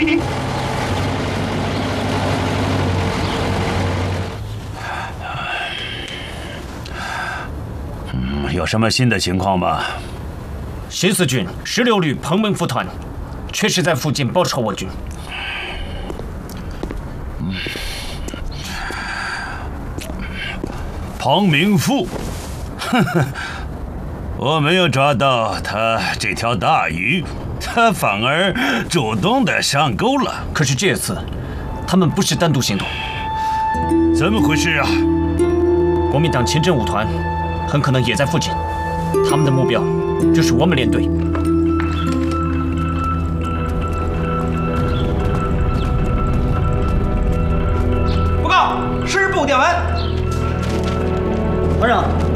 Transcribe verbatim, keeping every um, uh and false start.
嗯，有什么新的情况吗？ 新四军十六旅彭明福团确实在附近包抄我军。 嗯，彭明富，呵呵，我没有抓到他这条大鱼，他反而主动的上钩了。 可是这次，他们不是单独行动。 怎么回事啊？ 国民党前镇武团很可能也在附近，他们的目标就是我们连队。 报告，师部电文。 团长。